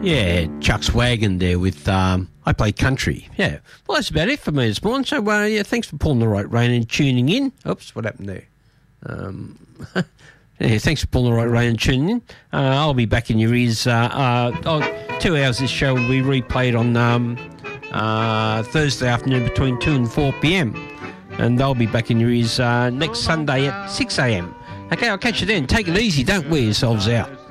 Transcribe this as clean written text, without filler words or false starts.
Yeah, Chuck's Wagon there with I Play Country. Yeah, well, that's about it for me this morning. So, yeah, thanks for pulling the right rein and tuning in. Oops, what happened there? Yeah, thanks for pulling the right rein and tuning in. I'll be back in your ears. 2 hours this show will be replayed on Thursday afternoon between 2 and 4 p.m. And I'll be back in your ears next Sunday at 6 a.m. Okay, I'll catch you then. Take it easy. Don't wear yourselves out.